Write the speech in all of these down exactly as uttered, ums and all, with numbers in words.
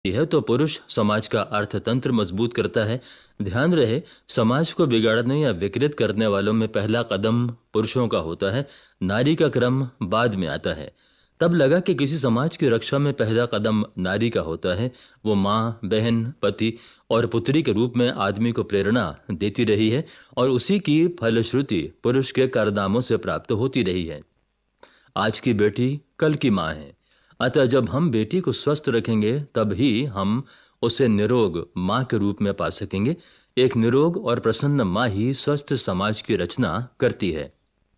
है तो पुरुष समाज का अर्थतंत्र मजबूत करता है। ध्यान रहे, समाज को बिगाड़ने या विकृत करने वालों में पहला कदम पुरुषों का होता है, नारी का क्रम बाद में आता है। तब लगा कि किसी समाज की रक्षा में पहला कदम नारी का होता है। वो माँ, बहन, पति और पुत्री के रूप में आदमी को प्रेरणा देती रही है और उसी की फलश्रुति पुरुष के कारनामों से प्राप्त होती रही है। आज की बेटी कल की माँ है, अतः जब हम बेटी को स्वस्थ रखेंगे तब ही हम उसे निरोग माँ के रूप में पा सकेंगे। एक निरोग और प्रसन्न माँ ही स्वस्थ समाज की रचना करती है।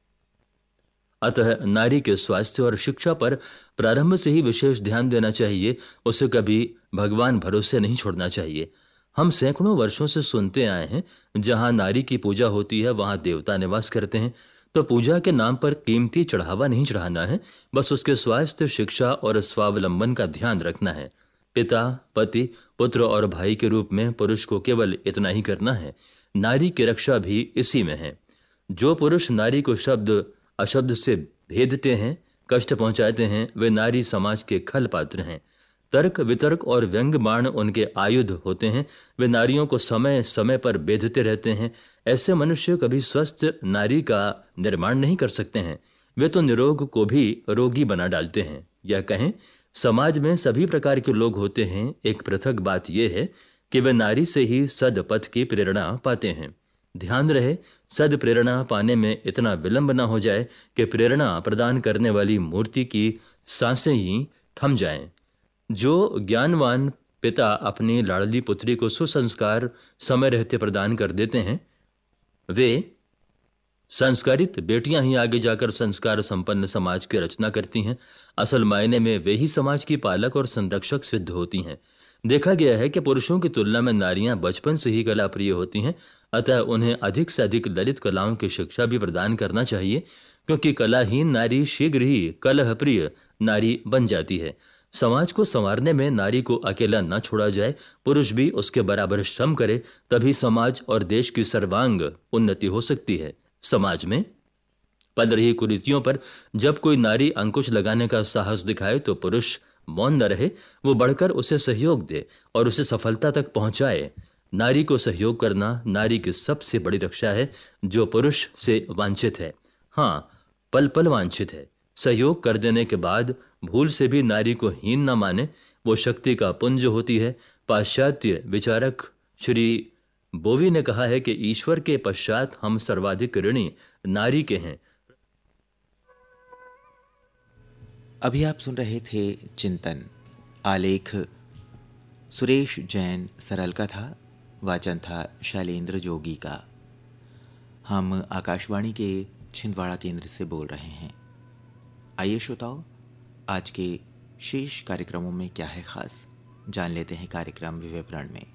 अतः नारी के स्वास्थ्य और शिक्षा पर प्रारंभ से ही विशेष ध्यान देना चाहिए। उसे कभी भगवान भरोसे नहीं छोड़ना चाहिए। हम सैकड़ों वर्षों से सुनते आए हैं, जहां नारी की पूजा होती है वहां देवता निवास करते हैं। तो पूजा के नाम पर कीमती चढ़ावा नहीं चढ़ाना है, बस उसके स्वास्थ्य, शिक्षा और स्वावलंबन का ध्यान रखना है। पिता, पति, पुत्र और भाई के रूप में पुरुष को केवल इतना ही करना है। नारी की रक्षा भी इसी में है। जो पुरुष नारी को शब्द अशब्द से भेदते हैं, कष्ट पहुंचाते हैं, वे नारी समाज के खल पात्र हैं। तर्क, वितर्क और व्यंग बाण उनके आयुध होते हैं। वे नारियों को समय समय पर बेधते रहते हैं। ऐसे मनुष्य कभी स्वस्थ नारी का निर्माण नहीं कर सकते हैं। वे तो निरोग को भी रोगी बना डालते हैं। यह कहें, समाज में सभी प्रकार के लोग होते हैं। एक पृथक बात यह है कि वे नारी से ही सदपथ की प्रेरणा पाते हैं। ध्यान रहे, सद प्रेरणा पाने में इतना विलंब न हो जाए कि प्रेरणा प्रदान करने वाली मूर्ति की सांसें ही थम जाएं। जो ज्ञानवान पिता अपनी लाडली पुत्री को सुसंस्कार समय रहते प्रदान कर देते हैं, वे संस्कारित बेटियां ही आगे जाकर संस्कार संपन्न समाज की रचना करती हैं। असल मायने में वे ही समाज की पालक और संरक्षक सिद्ध होती हैं। देखा गया है कि पुरुषों की तुलना में नारियां बचपन से ही कला प्रिय होती हैं। अतः उन्हें अधिक से अधिक ललित कलाओं की शिक्षा भी प्रदान करना चाहिए, क्योंकि कलाहीन नारी शीघ्र ही कलह प्रिय नारी बन जाती है। समाज को संवारने में नारी को अकेला न छोड़ा जाए, पुरुष भी उसके बराबर श्रम करे, तभी समाज और देश की सर्वांग उन्नति हो सकती है। समाज में पल रही कुरीतियों पर जब कोई नारी अंकुश लगाने का साहस दिखाए तो पुरुष मौन न रहे, वो बढ़कर उसे सहयोग दे और उसे सफलता तक पहुंचाए। नारी को सहयोग करना नारी की सबसे बड़ी रक्षा है, जो पुरुष से वांछित है। हाँ, पल पल वांछित है। सहयोग कर देने के बाद भूल से भी नारी को हीन न माने, वो शक्ति का पुंज होती है। पाश्चात्य विचारक श्री बोवी ने कहा है कि ईश्वर के पश्चात हम सर्वाधिक ऋणी नारी के हैं। अभी आप सुन रहे थे चिंतन। आलेख सुरेश जैन, सरल कथा वाचन था शैलेंद्र जोगी का। हम आकाशवाणी के छिंदवाड़ा केंद्र से बोल रहे हैं। आइए श्रोताओं, आज के शेष कार्यक्रमों में क्या है खास, जान लेते हैं कार्यक्रम विवरण में।